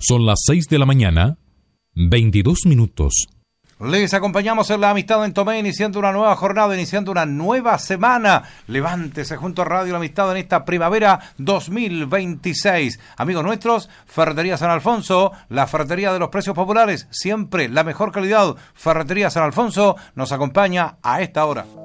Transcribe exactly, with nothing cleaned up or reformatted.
Son las seis de la mañana, veintidós minutos. Les acompañamos en La Amistad en Tomé, iniciando una nueva jornada, iniciando una nueva semana. Levántese junto a Radio La Amistad en esta primavera dos mil veintiséis. Amigos nuestros, Ferretería San Alfonso, la ferretería de los precios populares, siempre la mejor calidad. Ferretería San Alfonso nos acompaña a esta hora.